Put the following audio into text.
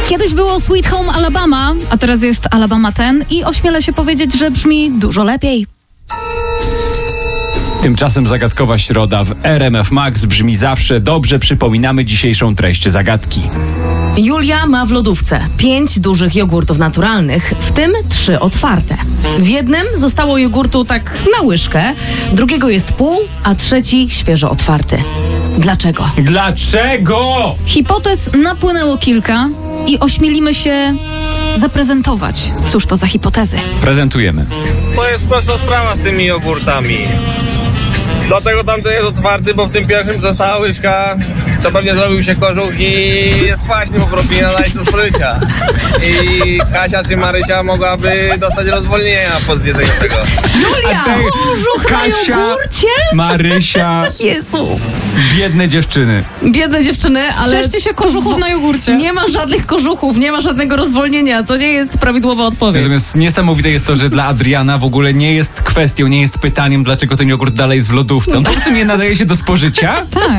Kiedyś było Sweet Home Alabama, a teraz jest Alabama Ten i ośmielę się powiedzieć, że brzmi dużo lepiej. Tymczasem zagadkowa środa w RMF Max brzmi zawsze dobrze. Przypominamy dzisiejszą treść zagadki. Julia ma w lodówce 5 dużych jogurtów naturalnych, w tym 3 otwarte. W jednym zostało jogurtu tak na łyżkę, drugiego jest pół, a trzeci świeżo otwarty. Dlaczego? Dlaczego? Hipotez napłynęło kilka i ośmielimy się zaprezentować. Cóż to za hipotezy? Prezentujemy. To jest prosta sprawa z tymi jogurtami. Dlatego tamten jest otwarty, bo w tym pierwszym została łyżka, to pewnie zrobił się kożuch i jest kwaśny po prostu, nie nadaje się do spożycia. I Kasia czy Marysia mogłaby dostać rozwolnienia po zjedzeniu tego. Julia! Kożuch na jogurcie? Marysia, Jezu. biedne dziewczyny. Biedne dziewczyny, ale... Strzeżcie się kożuchów na jogurcie. Nie ma żadnych kożuchów, nie ma żadnego rozwolnienia. To nie jest prawidłowa odpowiedź. Natomiast niesamowite jest to, że dla Adriana w ogóle nie jest kwestią, nie jest pytaniem, dlaczego ten jogurt dalej jest w lodówce. On po prostu nie nadaje się do spożycia. Tak.